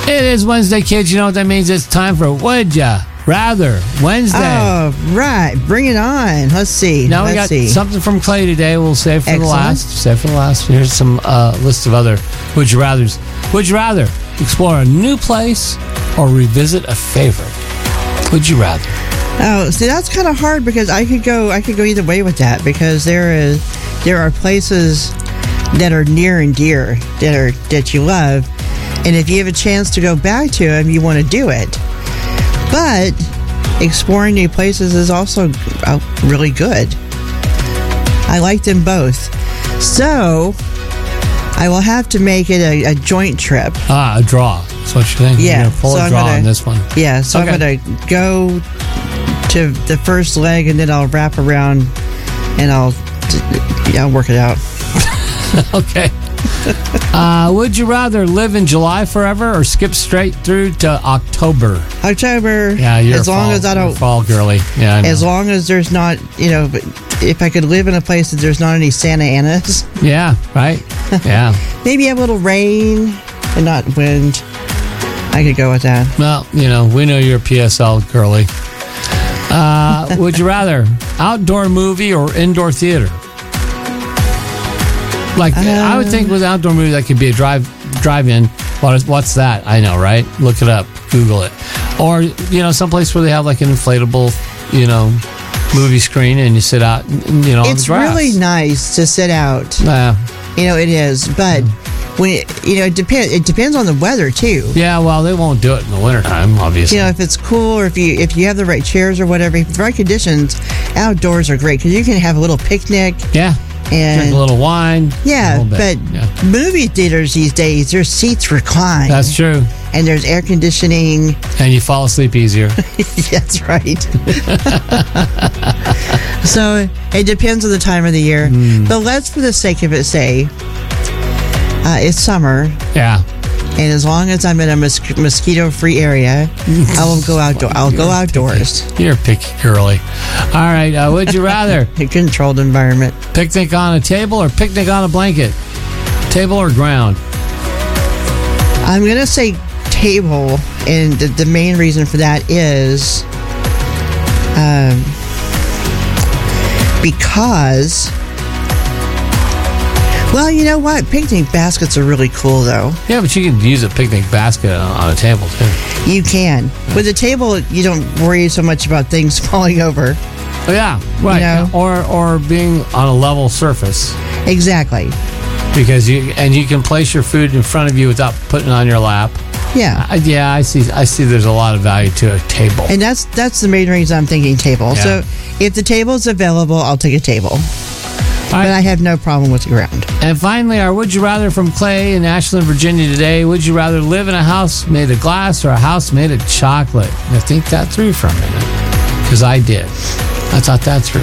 It is Wednesday, kids. You know what that means? It's time for Would Ya Rather Wednesday. Oh, right. Bring it on. Let's see. Now we got something from Clay today. We'll save for the last. Here's some list of other Would You Rathers. Would you rather explore a new place or revisit a favorite? Would you rather? Oh, see, that's kind of hard because I could go either way with that, because there are places that are near and dear that you love, and if you have a chance to go back to them, you want to do it. But exploring new places is also really good. I like them both. So I will have to make it a joint trip. A draw. That's what you're thinking. Yeah. You're pull a draw on this one. Yeah. So okay. I'm going to go to the first leg, and then I'll wrap around, and I'll work it out. Okay. Would you rather live in July forever or skip straight through to October? October. Yeah, you're a fall girly. Yeah, I know. As long as there's not, if I could live in a place that there's not any Santa Anas. Yeah, right. Yeah. Maybe a little rain and not wind. I could go with that. Well, we know you're a PSL girly. Would you rather outdoor movie or indoor theater? I would think with outdoor movie that could be a drive-in. What's that? I know, right? Look it up, Google it, or someplace where they have like an inflatable, movie screen, and you sit out, on the grass. It's really nice to sit out. It is, but when it depends on the weather too. Yeah, well, they won't do it in the wintertime, obviously. If it's cool, or if you have the right chairs or whatever, if the right conditions, outdoors are great because you can have a little picnic. Yeah. And drink a little wine. Yeah, but movie theaters these days, their seats recline. That's true. And there's air conditioning. And you fall asleep easier. That's right. So it depends on the time of the year. But let's, for the sake of it, say it's summer. Yeah. And as long as I'm in a mosquito-free area, I will go outdoors. I'll go outdoors. You're a picky girly. All right. Would you rather? A controlled environment. Picnic on a table or picnic on a blanket? Table or ground? I'm going to say table. And the main reason for that is because... Well, you know what? Picnic baskets are really cool, though. Yeah, but you can use a picnic basket on a table, too. You can. Yeah. With a table, you don't worry so much about things falling over. Oh, yeah, right. Or being on a level surface. Exactly. Because you can place your food in front of you without putting it on your lap. Yeah. I see there's a lot of value to a table. And that's the main reason I'm thinking table. Yeah. So if the table is available, I'll take a table. But I have no problem with the ground. And finally, our Would You Rather from Clay in Ashland, Virginia today. Would you rather live in a house made of glass or a house made of chocolate? Now think that through for a minute. Because I did. I thought that through.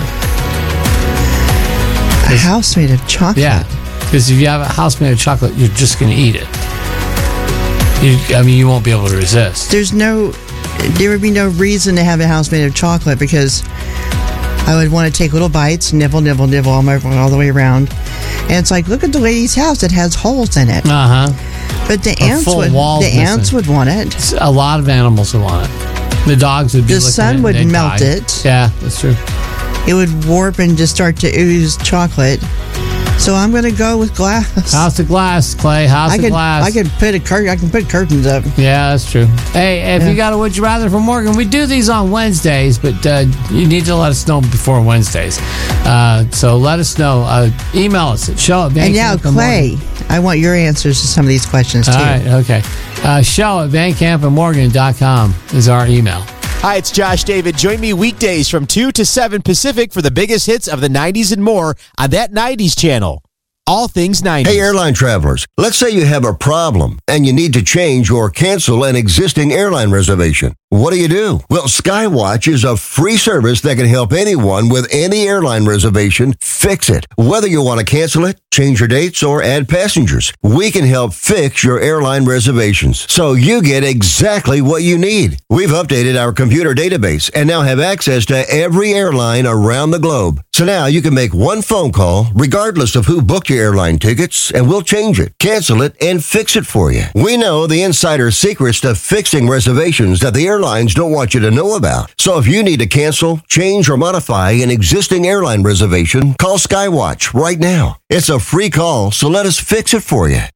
A house made of chocolate? Yeah. Because if you have a house made of chocolate, you're just going to eat it. You won't be able to resist. There would be no reason to have a house made of chocolate because I would want to take little bites, nibble, nibble, nibble all the way around. And it's like, look at the lady's house. It has holes in it. Uh-huh. But the ants would want it. A lot of animals would want it. The dogs would be the sun would melt it. Yeah, that's true. It would warp and just start to ooze chocolate. So I'm going to go with glass. House of glass, Clay. House of glass. I can put curtains up. Yeah, that's true. Hey, if you got a Would You Rather from Morgan, we do these on Wednesdays, but you need to let us know before Wednesdays. So let us know. Email us at show@VanCamp. And now, Clay, I want your answers to some of these questions, too. All right, okay. show@VanCampandMorgan.com is our email. Hi, it's Josh David. Join me weekdays from 2 to 7 Pacific for the biggest hits of the 90s and more on that 90s channel. All things 90s. Hey, airline travelers, let's say you have a problem and you need to change or cancel an existing airline reservation. What do? Well, Skywatch is a free service that can help anyone with any airline reservation fix it. Whether you want to cancel it, change your dates, or add passengers, we can help fix your airline reservations so you get exactly what you need. We've updated our computer database and now have access to every airline around the globe. So now you can make one phone call regardless of who booked your airline tickets, and we'll change it, cancel it, and fix it for you. We know the insider secrets to fixing reservations that the airlines don't want you to know about. So if you need to cancel, change, or modify an existing airline reservation, call Skywatch right now. It's a free call, so let us fix it for you.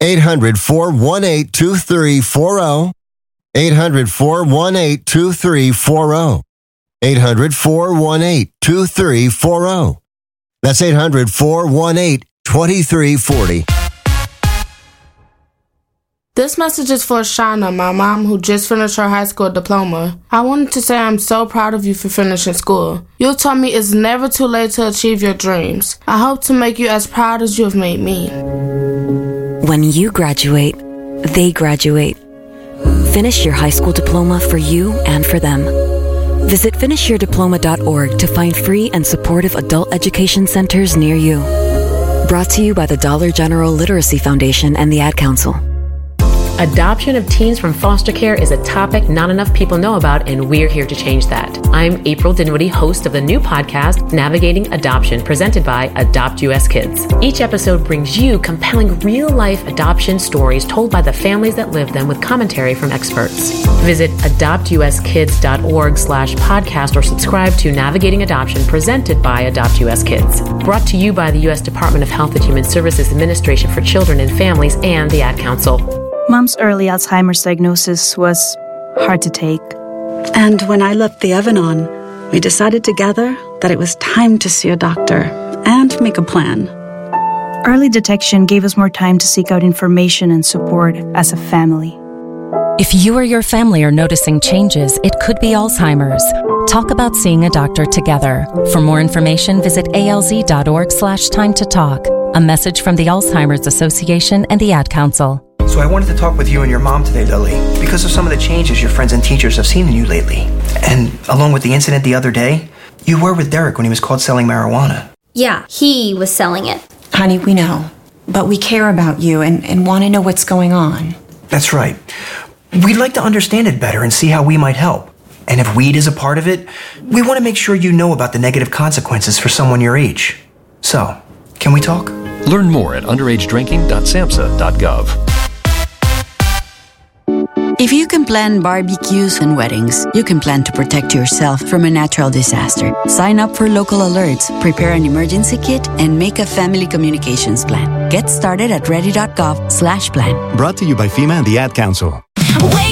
800-418-2340. 800-418-2340. 800-418-2340. That's 800-418-2340. This message is for Shauna, my mom, who just finished her high school diploma. I wanted to say I'm so proud of you for finishing school. You taught me it's never too late to achieve your dreams. I hope to make you as proud as you have made me. When you graduate, they graduate. Finish your high school diploma for you and for them. Visit finishyourdiploma.org to find free and supportive adult education centers near you. Brought to you by the Dollar General Literacy Foundation and the Ad Council. Adoption of teens from foster care is a topic not enough people know about, and we're here to change that. I'm April Dinwiddie, host of the new podcast, Navigating Adoption, presented by Adopt US Kids. Each episode brings you compelling real-life adoption stories told by the families that live them with commentary from experts. Visit adoptuskids.org/podcast or subscribe to Navigating Adoption, presented by Adopt US Kids. Brought to you by the U.S. Department of Health and Human Services Administration for Children and Families and the Ad Council. Mom's early Alzheimer's diagnosis was hard to take. And when I left the Evan-On, we decided together that it was time to see a doctor and make a plan. Early detection gave us more time to seek out information and support as a family. If you or your family are noticing changes, it could be Alzheimer's. Talk about seeing a doctor together. For more information, visit alz.org/time to talk. A message from the Alzheimer's Association and the Ad Council. So I wanted to talk with you and your mom today, Lily, because of some of the changes your friends and teachers have seen in you lately. And along with the incident the other day, you were with Derek when he was caught selling marijuana. Yeah, he was selling it. Honey, we know. But we care about you and want to know what's going on. That's right. We'd like to understand it better and see how we might help. And if weed is a part of it, we want to make sure you know about the negative consequences for someone your age. So, can we talk? Learn more at underagedrinking.samhsa.gov. If you can plan barbecues and weddings, you can plan to protect yourself from a natural disaster. Sign up for local alerts, prepare an emergency kit, and make a family communications plan. Get started at ready.gov/plan. Brought to you by FEMA and the Ad Council.